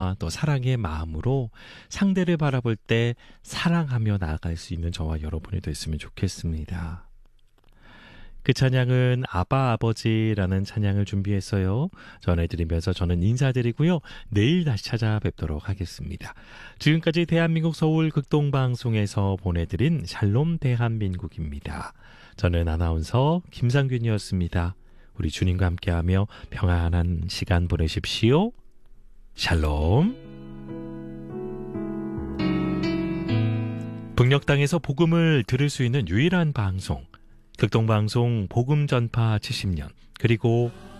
또 사랑의 마음으로 상대를 바라볼 때 사랑하며 나아갈 수 있는 저와 여러분이 됐으면 좋겠습니다. 그 찬양은 아바 아버지라는 찬양을 준비했어요. 전해드리면서 저는 인사드리고요. 내일 다시 찾아뵙도록 하겠습니다. 지금까지 대한민국 서울 극동방송에서 보내드린 샬롬 대한민국입니다. 저는 아나운서 김상균이었습니다. 우리 주님과 함께하며 평안한 시간 보내십시오. 샬롬. 북녘 땅에서 복음을 들을 수 있는 유일한 방송, 극동방송 복음 전파 70년, 그리고